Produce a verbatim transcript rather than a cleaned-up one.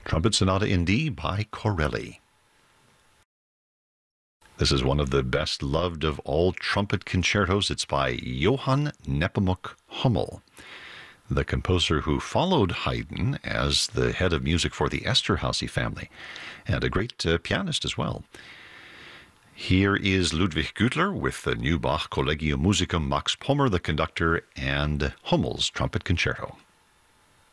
Trumpet Sonata in D by Corelli. This is one of the best loved of all trumpet concertos. It's by Johann Nepomuk Hummel, the composer who followed Haydn as the head of music for the Esterhazy family, and a great uh, pianist as well. Here is Ludwig Gütler with the new Bach Collegium Musicum, Max Pommer, the conductor, and Hummel's Trumpet Concerto.